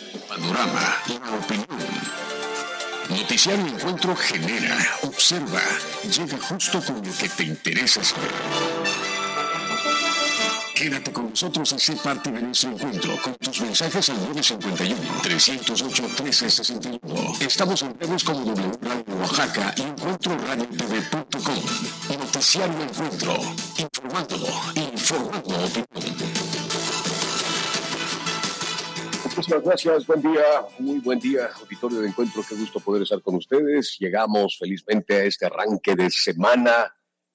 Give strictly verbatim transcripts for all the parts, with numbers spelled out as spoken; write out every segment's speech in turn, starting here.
Panorama, la opinión. Noticiario Encuentro genera, observa, llega justo con lo que te interesa saber. Quédate con nosotros y sé parte de nuestro encuentro con tus mensajes al nueve cinco uno, tres cero ocho, uno tres seis uno. Estamos en redes como W Radio Oaxaca y encuentro radio t v punto com. Noticiario Encuentro, informando, informando opinión. Muchísimas gracias, buen día, muy buen día, auditorio de Encuentro, qué gusto poder estar con ustedes. Llegamos felizmente a este arranque de semana,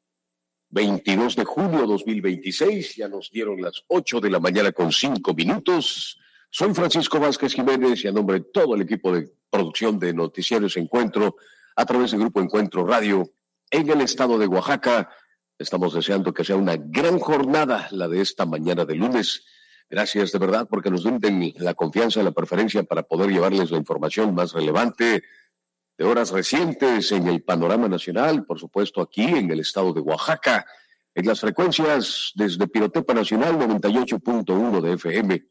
veintidós de junio dos mil veintiséis, ya nos dieron las ocho de la mañana con cinco minutos. Soy Francisco Vázquez Jiménez y a nombre de todo el equipo de producción de Noticiarios Encuentro, a través del Grupo Encuentro Radio, en el estado de Oaxaca, estamos deseando que sea una gran jornada la de esta mañana de lunes. Gracias de verdad porque nos brinden la confianza, la preferencia para poder llevarles la información más relevante de horas recientes en el panorama nacional, por supuesto aquí en el estado de Oaxaca, en las frecuencias desde Pirotepa Nacional noventa y ocho punto uno de F M,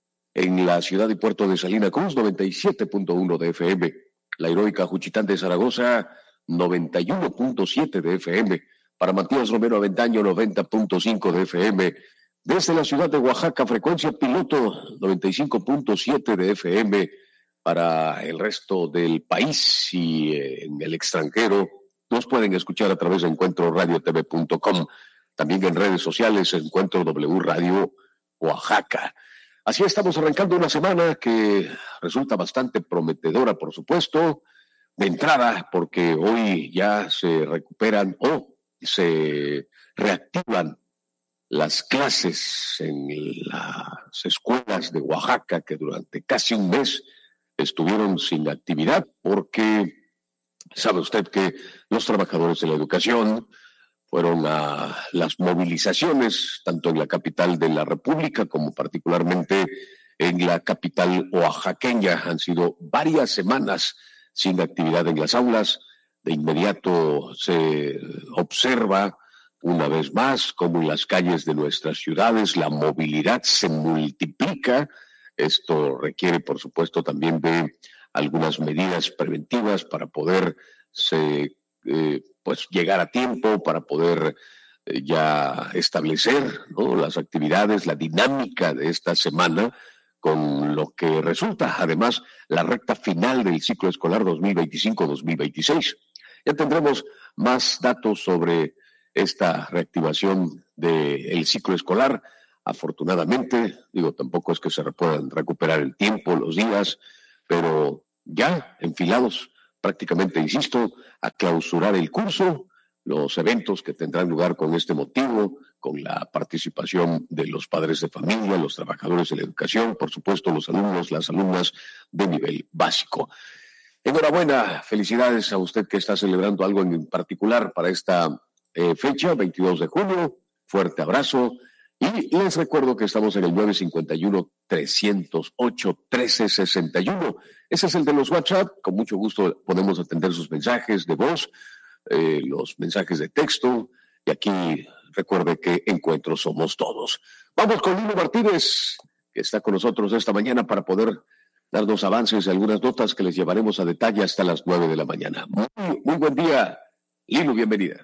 en la ciudad y puerto de Salina Cruz noventa y siete punto uno de F M, la heroica Juchitán de Zaragoza noventa y uno punto siete de F M, para Matías Romero Aventaño noventa punto cinco de F M, desde la ciudad de Oaxaca, frecuencia piloto noventa y cinco punto siete de F M, para el resto del país y eh, en el extranjero. Nos pueden escuchar a través de encuentro radio t v punto com, también en redes sociales, Encuentro W Radio Oaxaca. Así estamos arrancando una semana que resulta bastante prometedora, por supuesto, de entrada, porque hoy ya se recuperan o se reactivan las clases en las escuelas de Oaxaca, que durante casi un mes estuvieron sin actividad, porque sabe usted que los trabajadores de la educación fueron a las movilizaciones, tanto en la capital de la República como particularmente en la capital oaxaqueña. Han sido varias semanas sin actividad en las aulas. De inmediato se observa una vez más cómo en las calles de nuestras ciudades la movilidad se multiplica. Esto requiere, por supuesto, también de algunas medidas preventivas para poder se, eh, pues llegar a tiempo, para poder eh, ya establecer, ¿no?, las actividades, la dinámica de esta semana, con lo que resulta, además, la recta final del ciclo escolar dos mil veinticinco dos mil veintiséis. Ya tendremos más datos sobre esta reactivación del ciclo escolar. Afortunadamente, digo, tampoco es que se puedan recuperar el tiempo, los días, pero ya enfilados prácticamente, insisto, a clausurar el curso, los eventos que tendrán lugar con este motivo, con la participación de los padres de familia, los trabajadores de la educación, por supuesto, los alumnos, las alumnas de nivel básico. Enhorabuena, felicidades a usted que está celebrando algo en particular para esta eh, fecha, veintidós de junio, fuerte abrazo. Y les recuerdo que estamos en el nueve cinco uno, tres cero ocho, uno tres seis uno. Ese es el de los WhatsApp. Con mucho gusto podemos atender sus mensajes de voz, eh, los mensajes de texto. Y aquí recuerde que Encuentros somos todos. Vamos con Lino Martínez, que está con nosotros esta mañana para poder darnos avances de algunas notas que les llevaremos a detalle hasta las nueve de la mañana. Muy, muy buen día. Lino, bienvenida.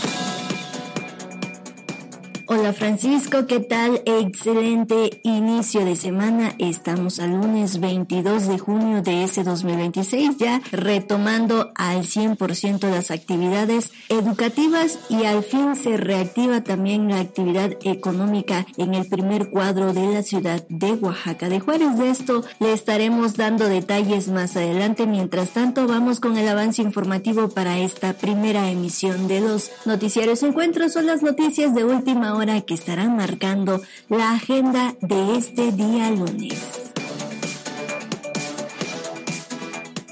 Hola Francisco, ¿qué tal? Excelente inicio de semana. Estamos al lunes veintidós de junio de ese dos mil veintiséis, ya retomando al cien por ciento las actividades educativas y al fin se reactiva también la actividad económica en el primer cuadro de la ciudad de Oaxaca de Juárez. De esto le estaremos dando detalles más adelante. Mientras tanto, vamos con el avance informativo para esta primera emisión de los Noticiarios Encuentros. Son las noticias de última hora que estarán marcando la agenda de este día lunes.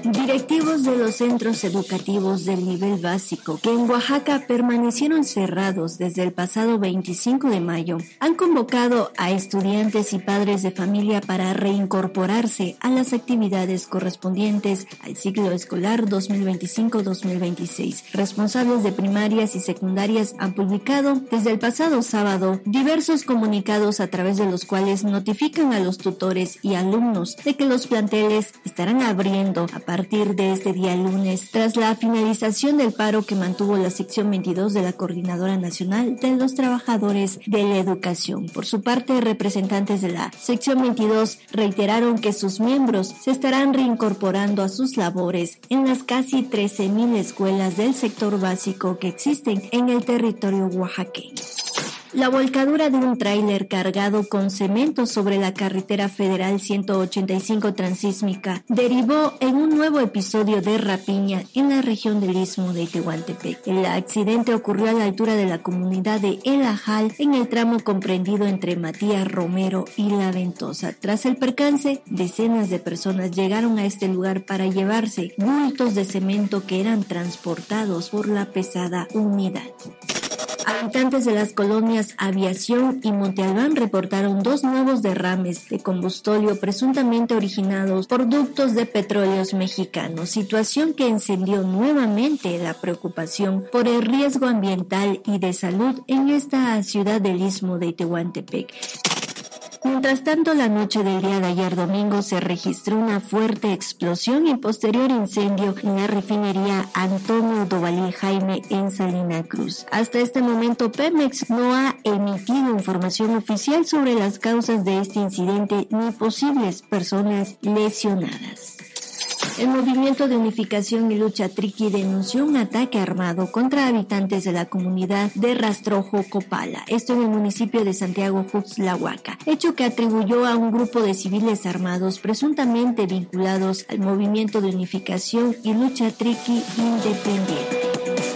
Directivos de los centros educativos del nivel básico que en Oaxaca permanecieron cerrados desde el pasado veinticinco de mayo han convocado a estudiantes y padres de familia para reincorporarse a las actividades correspondientes al ciclo escolar dos mil veinticinco dos mil veintiséis. Responsables de primarias y secundarias han publicado desde el pasado sábado diversos comunicados a través de los cuales notifican a los tutores y alumnos de que los planteles estarán abriendo a A partir de este día lunes, tras la finalización del paro que mantuvo la sección veintidós de la Coordinadora Nacional de los Trabajadores de la Educación. Por su parte, representantes de la sección veintidós reiteraron que sus miembros se estarán reincorporando a sus labores en las casi trece mil escuelas del sector básico que existen en el territorio oaxaqueño. La volcadura de un tráiler cargado con cemento sobre la carretera federal ciento ochenta y cinco transísmica derivó en un nuevo episodio de rapiña en la región del Istmo de Tehuantepec. El accidente ocurrió a la altura de la comunidad de El Ajal, en el tramo comprendido entre Matías Romero y La Ventosa. Tras el percance, decenas de personas llegaron a este lugar para llevarse bultos de cemento que eran transportados por la pesada unidad. Habitantes de las colonias Aviación y Monte Albán reportaron dos nuevos derrames de combustóleo presuntamente originados por ductos de petróleos mexicanos, situación que encendió nuevamente la preocupación por el riesgo ambiental y de salud en esta ciudad del Istmo de Tehuantepec. Mientras tanto, la noche del día de ayer domingo se registró una fuerte explosión y posterior incendio en la refinería Antonio Dovalí Jaime en Salina Cruz. Hasta este momento, Pemex no ha emitido información oficial sobre las causas de este incidente ni posibles personas lesionadas. El Movimiento de Unificación y Lucha Triqui denunció un ataque armado contra habitantes de la comunidad de Rastrojo Copala, esto en el municipio de Santiago Juxtlahuaca, hecho que atribuyó a un grupo de civiles armados presuntamente vinculados al Movimiento de Unificación y Lucha Triqui Independiente.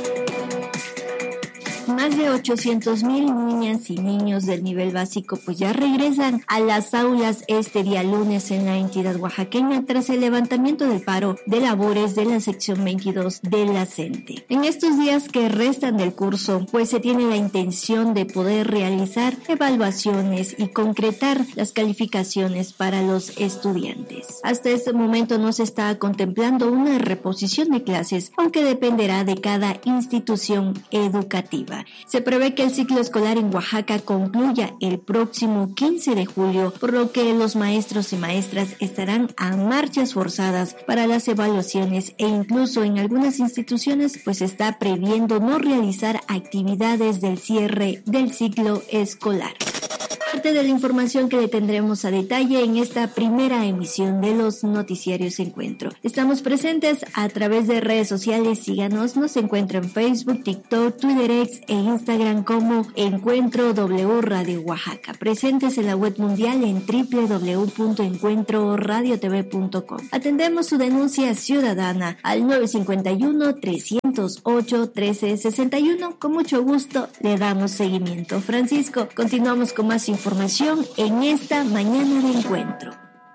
Más de ochocientos mil niñas y niños del nivel básico pues ya regresan a las aulas este día lunes en la entidad oaxaqueña tras el levantamiento del paro de labores de la sección veintidós de la CENTE. En estos días que restan del curso pues se tiene la intención de poder realizar evaluaciones y concretar las calificaciones para los estudiantes. Hasta este momento no se está contemplando una reposición de clases, aunque dependerá de cada institución educativa. Se prevé que el ciclo escolar en Oaxaca concluya el próximo quince de julio, por lo que los maestros y maestras estarán a marchas forzadas para las evaluaciones e incluso en algunas instituciones pues está previendo no realizar actividades del cierre del ciclo escolar. Parte de la información que le tendremos a detalle en esta primera emisión de los noticiarios Encuentro. Estamos presentes a través de redes sociales, síganos, nos encuentra en Facebook, TikTok, Twitter X e Instagram como Encuentro W Radio Oaxaca. Presentes en la web mundial en doble u doble u doble u punto encuentro radio t v punto com. Atendemos su denuncia ciudadana al nueve cinco uno, tres cero ocho, uno tres seis uno. Con mucho gusto le damos seguimiento. Francisco, continuamos con más información. Información en esta mañana de encuentro.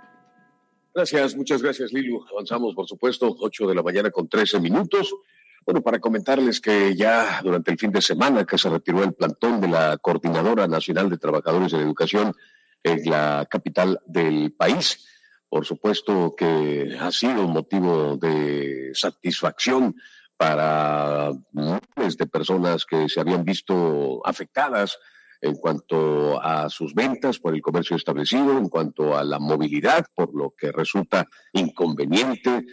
Gracias, muchas gracias, Lilu. Avanzamos, por supuesto, ocho de la mañana con trece minutos. Bueno, para comentarles que ya durante el fin de semana que se retiró el plantón de la Coordinadora Nacional de Trabajadores de la Educación en la capital del país, por supuesto que ha sido un motivo de satisfacción para miles de personas que se habían visto afectadas en cuanto a sus ventas por el comercio establecido, en cuanto a la movilidad, por lo que resulta inconveniente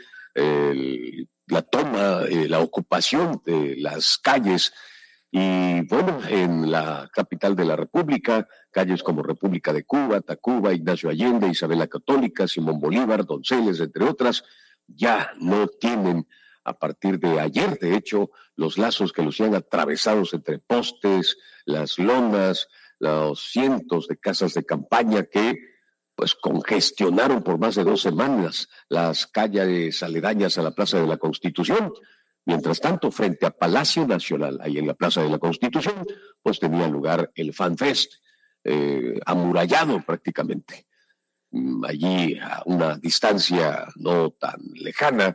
el, la toma, eh, la ocupación de las calles. Y bueno, en la capital de la República, calles como República de Cuba, Tacuba, Ignacio Allende, Isabel la Católica, Simón Bolívar, Donceles, entre otras, ya no tienen, a partir de ayer, de hecho, los lazos que lucían atravesados entre postes, las lonas, los cientos de casas de campaña que pues congestionaron por más de dos semanas las calles aledañas a la Plaza de la Constitución. Mientras tanto, frente a Palacio Nacional, ahí en la Plaza de la Constitución, pues tenía lugar el FanFest, eh, amurallado prácticamente. Allí, a una distancia no tan lejana,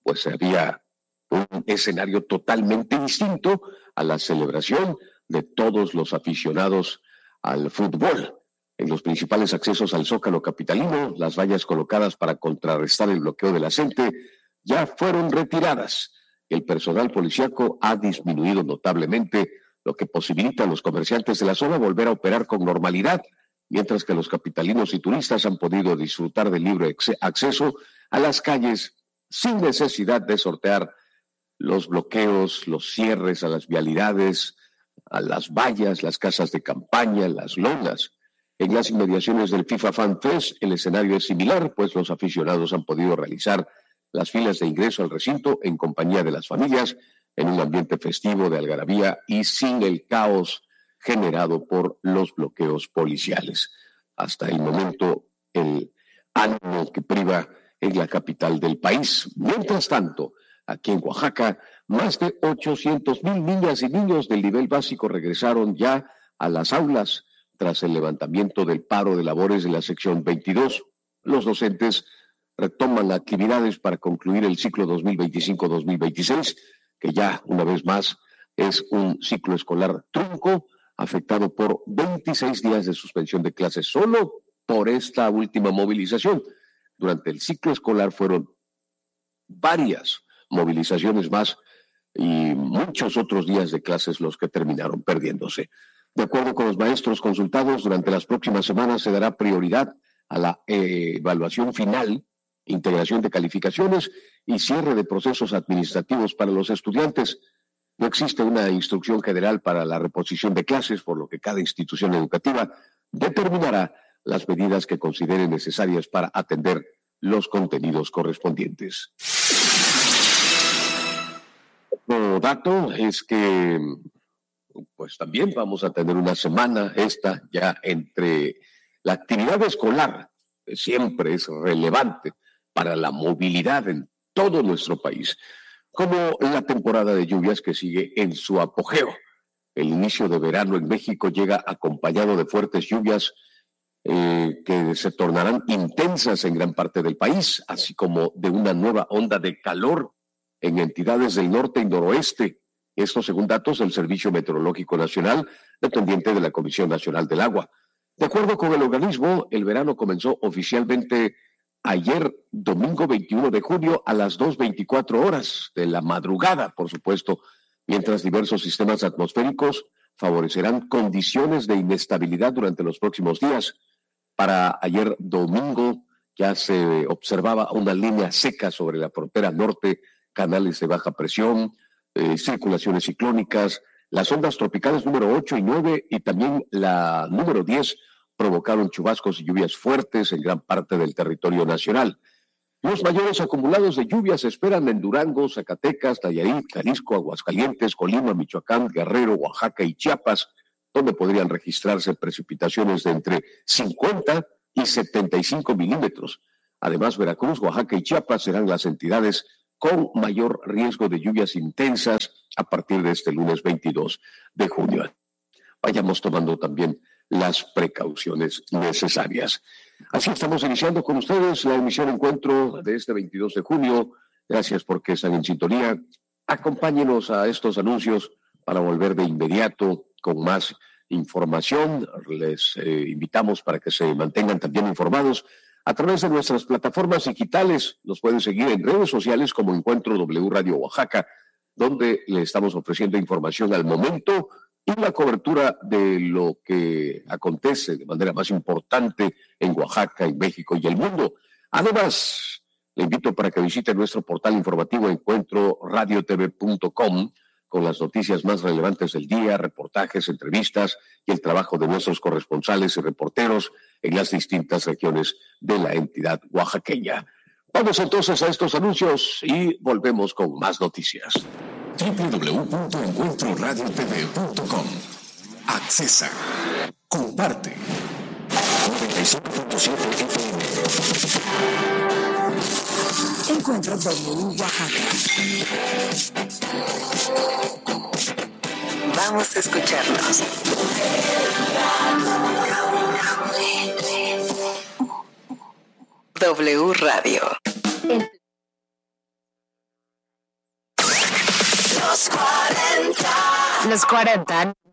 pues había un escenario totalmente distinto a la celebración de todos los aficionados al fútbol. En los principales accesos al Zócalo capitalino, las vallas colocadas para contrarrestar el bloqueo de la gente ya fueron retiradas. El personal policíaco ha disminuido notablemente, lo que posibilita a los comerciantes de la zona volver a operar con normalidad, mientras que los capitalinos y turistas han podido disfrutar del libre acceso a las calles sin necesidad de sortear los bloqueos, los cierres a las vialidades, a las vallas, las casas de campaña, las lonas. En las inmediaciones del FIFA Fan Fest, el escenario es similar, pues los aficionados han podido realizar las filas de ingreso al recinto en compañía de las familias, en un ambiente festivo de algarabía y sin el caos generado por los bloqueos policiales. Hasta el momento, el ánimo que priva en la capital del país. Mientras tanto, aquí en Oaxaca, más de ochocientos mil niñas y niños del nivel básico regresaron ya a las aulas tras el levantamiento del paro de labores de la sección veintidós. Los docentes retoman actividades para concluir el ciclo dos mil veinticinco dos mil veintiséis, que ya una vez más es un ciclo escolar trunco, afectado por veintiséis días de suspensión de clases solo por esta última movilización. Durante el ciclo escolar fueron varias movilizaciones más y muchos otros días de clases los que terminaron perdiéndose. De acuerdo con los maestros consultados, durante las próximas semanas se dará prioridad a la eh, evaluación final, integración de calificaciones y cierre de procesos administrativos para los estudiantes. No existe una instrucción general para la reposición de clases, por lo que cada institución educativa determinará las medidas que considere necesarias para atender los contenidos correspondientes. Otro dato es que pues también vamos a tener una semana esta ya entre la actividad escolar, que siempre es relevante para la movilidad en todo nuestro país, como la temporada de lluvias que sigue en su apogeo. El inicio de verano en México llega acompañado de fuertes lluvias eh, que se tornarán intensas en gran parte del país, así como de una nueva onda de calor en entidades del norte y noroeste. Esto según datos del Servicio Meteorológico Nacional, dependiente de la Comisión Nacional del Agua. De acuerdo con el organismo, el verano comenzó oficialmente ayer, domingo veintiuno de junio, a las dos veinticuatro horas de la madrugada, por supuesto, mientras diversos sistemas atmosféricos favorecerán condiciones de inestabilidad durante los próximos días. Para ayer domingo ya se observaba una línea seca sobre la frontera norte, canales de baja presión, eh, circulaciones ciclónicas, las ondas tropicales número ocho y nueve y también la número diez provocaron chubascos y lluvias fuertes en gran parte del territorio nacional. Los mayores acumulados de lluvias se esperan en Durango, Zacatecas, Nayarit, Jalisco, Aguascalientes, Colima, Michoacán, Guerrero, Oaxaca y Chiapas, donde podrían registrarse precipitaciones de entre cincuenta y setenta y cinco milímetros. Además, Veracruz, Oaxaca y Chiapas serán las entidades con mayor riesgo de lluvias intensas a partir de este lunes veintidós de junio. Vayamos tomando también las precauciones necesarias. Así estamos iniciando con ustedes la emisión Encuentro de este veintidós de junio. Gracias porque están en sintonía. Acompáñenos a estos anuncios para volver de inmediato con más información. Les eh, invitamos para que se mantengan también informados a través de nuestras plataformas digitales. Nos pueden seguir en redes sociales como Encuentro W Radio Oaxaca, donde le estamos ofreciendo información al momento y la cobertura de lo que acontece de manera más importante en Oaxaca, en México y el mundo. Además, le invito para que visite nuestro portal informativo encuentro radio t v punto com con las noticias más relevantes del día, reportajes, entrevistas y el trabajo de nuestros corresponsales y reporteros en las distintas regiones de la entidad oaxaqueña. Vamos entonces a estos anuncios y volvemos con más noticias. doble u doble u doble u punto encuentro radio t v punto com. Accesa. Comparte. noventa y cinco punto siete F M. Encuentro W Oaxaca. Vamos a escucharnos. W Radio. Los cuarenta